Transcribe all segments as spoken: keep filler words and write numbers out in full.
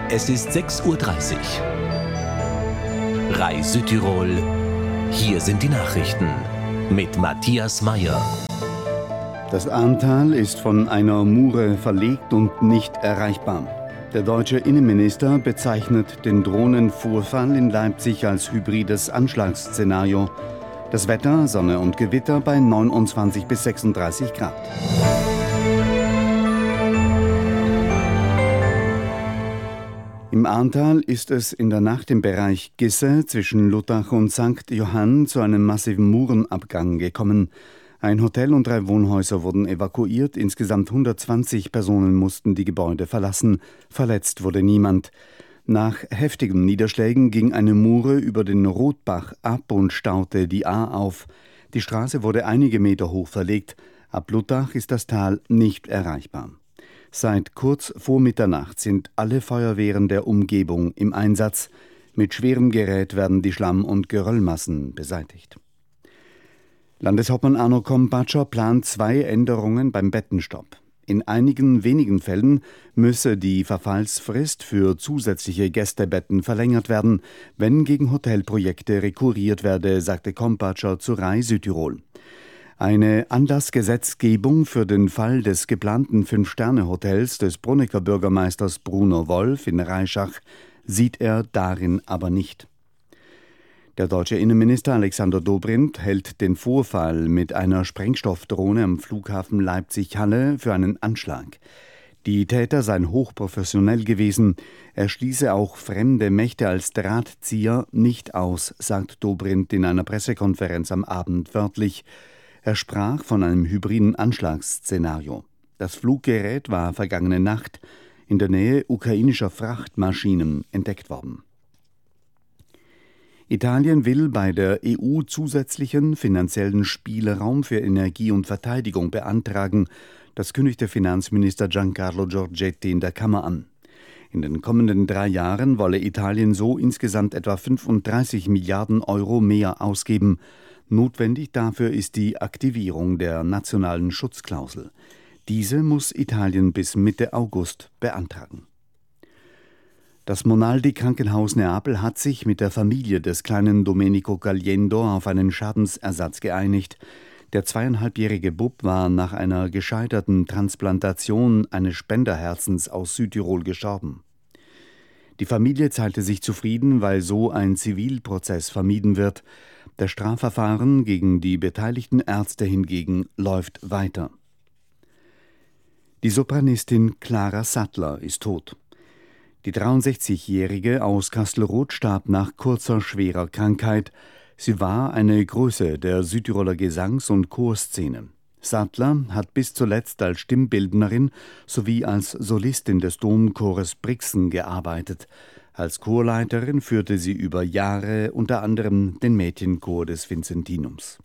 Es ist sechs Uhr dreißig. R A I Südtirol. Hier sind die Nachrichten mit Matthias Meyer. Das Ahrntal ist von einer Mure verlegt und nicht erreichbar. Der deutsche Innenminister bezeichnet den Drohnenvorfall in Leipzig als hybrides Anschlagsszenario. Das Wetter, Sonne und Gewitter bei neunundzwanzig bis sechsunddreißig Grad. Im Ahrntal ist es in der Nacht im Bereich Gisse zwischen Luttach und Sankt Johann zu einem massiven Murenabgang gekommen. Ein Hotel und drei Wohnhäuser wurden evakuiert. Insgesamt hundertzwanzig Personen mussten die Gebäude verlassen. Verletzt wurde niemand. Nach heftigen Niederschlägen ging eine Mure über den Rotbach ab und staute die Ahr auf. Die Straße wurde einige Meter hoch verlegt. Ab Luttach ist das Tal nicht erreichbar. Seit kurz vor Mitternacht sind alle Feuerwehren der Umgebung im Einsatz. Mit schwerem Gerät werden die Schlamm- und Geröllmassen beseitigt. Landeshauptmann Arno Kompatscher plant zwei Änderungen beim Bettenstopp. In einigen wenigen Fällen müsse die Verfallsfrist für zusätzliche Gästebetten verlängert werden, wenn gegen Hotelprojekte rekurriert werde, sagte Kompatscher zu R A I Südtirol. Eine Anlassgesetzgebung für den Fall des geplanten Fünf-Sterne-Hotels des Brunneker Bürgermeisters Bruno Wolf in Reischach sieht er darin aber nicht. Der deutsche Innenminister Alexander Dobrindt hält den Vorfall mit einer Sprengstoffdrohne am Flughafen Leipzig-Halle für einen Anschlag. Die Täter seien hochprofessionell gewesen. Er schließe auch fremde Mächte als Drahtzieher nicht aus, sagt Dobrindt in einer Pressekonferenz am Abend wörtlich. Er sprach von einem hybriden Anschlagsszenario. Das Fluggerät war vergangene Nacht in der Nähe ukrainischer Frachtmaschinen entdeckt worden. Italien will bei der E U zusätzlichen finanziellen Spielraum für Energie und Verteidigung beantragen. Das kündigte Finanzminister Giancarlo Giorgetti in der Kammer an. In den kommenden drei Jahren wolle Italien so insgesamt etwa fünfunddreißig Milliarden Euro mehr ausgeben. Notwendig dafür ist die Aktivierung der nationalen Schutzklausel. Diese muss Italien bis Mitte August beantragen. Das Monaldi-Krankenhaus Neapel hat sich mit der Familie des kleinen Domenico Caliendo auf einen Schadensersatz geeinigt. Der zweieinhalbjährige Bub war nach einer gescheiterten Transplantation eines Spenderherzens aus Südtirol gestorben. Die Familie zeigte sich zufrieden, weil so ein Zivilprozess vermieden wird. Das Strafverfahren gegen die beteiligten Ärzte hingegen läuft weiter. Die Sopranistin Clara Sattler ist tot. Die dreiundsechzigjährige aus Kastelruth starb nach kurzer, schwerer Krankheit. Sie war eine Größe der Südtiroler Gesangs- und Chorszene. Sattler hat bis zuletzt als Stimmbildnerin sowie als Solistin des Domchores Brixen gearbeitet. Als Chorleiterin führte sie über Jahre unter anderem den Mädchenchor des Vinzentinums.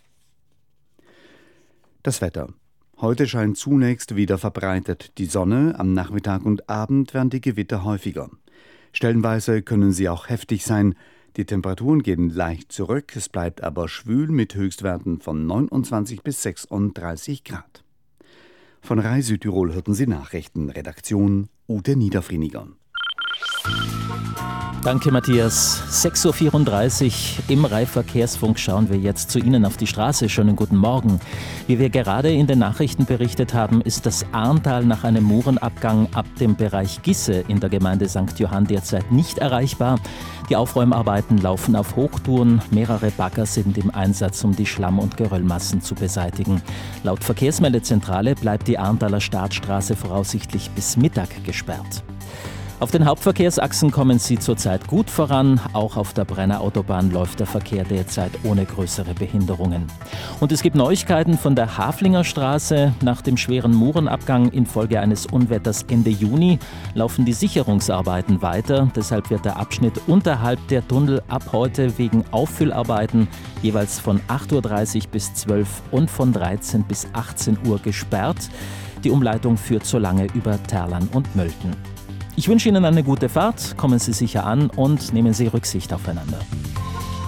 Das Wetter. Heute scheint zunächst wieder verbreitet die Sonne, am Nachmittag und Abend werden die Gewitter häufiger. Stellenweise können sie auch heftig sein. Die Temperaturen gehen leicht zurück, es bleibt aber schwül mit Höchstwerten von neunundzwanzig bis sechsunddreißig Grad. Von R A I Südtirol hörten Sie Nachrichten. Redaktion Ute Niederfrieniger. Danke, Matthias. sechs Uhr vierunddreißig im R A I Verkehrsfunk schauen wir jetzt zu Ihnen auf die Straße. Schönen guten Morgen. Wie wir gerade in den Nachrichten berichtet haben, ist das Ahrntal nach einem Murenabgang ab dem Bereich Gisse in der Gemeinde Sankt Johann derzeit nicht erreichbar. Die Aufräumarbeiten laufen auf Hochtouren. Mehrere Bagger sind im Einsatz, um die Schlamm- und Geröllmassen zu beseitigen. Laut Verkehrsmeldezentrale bleibt die Ahrntaler Startstraße voraussichtlich bis Mittag gesperrt. Auf den Hauptverkehrsachsen kommen sie zurzeit gut voran. Auch auf der Brenner Autobahn läuft der Verkehr derzeit ohne größere Behinderungen. Und es gibt Neuigkeiten von der Haflinger Straße. Nach dem schweren Murenabgang infolge eines Unwetters Ende Juni laufen die Sicherungsarbeiten weiter. Deshalb wird der Abschnitt unterhalb der Tunnel ab heute wegen Auffüllarbeiten jeweils von acht Uhr dreißig bis zwölf und von dreizehn bis achtzehn Uhr gesperrt. Die Umleitung führt so lange über Terlan und Mölten. Ich wünsche Ihnen eine gute Fahrt, kommen Sie sicher an und nehmen Sie Rücksicht aufeinander.